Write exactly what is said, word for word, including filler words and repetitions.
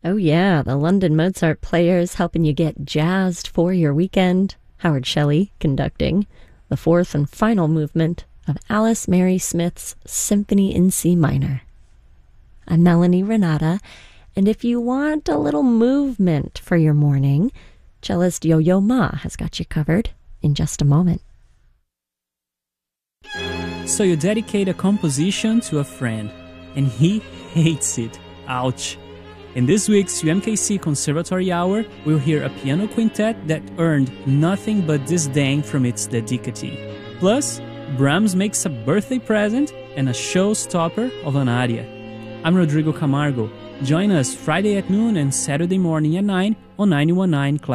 Oh yeah, the London Mozart Players helping you get jazzed for your weekend. Howard Shelley conducting the fourth and final movement of Alice Mary Smith's Symphony in C minor. I'm Melanie Renata, and if you want a little movement for your morning, cellist Yo-Yo Ma has got you covered in just a moment. So you dedicate a composition to a friend, and he hates it. Ouch. In this week's U M K C Conservatory Hour, we'll hear a piano quintet that earned nothing but disdain from its dedicatee. Plus, Brahms makes a birthday present and a showstopper of an aria. I'm Rodrigo Camargo. Join us Friday at noon and Saturday morning at nine on ninety-one point nine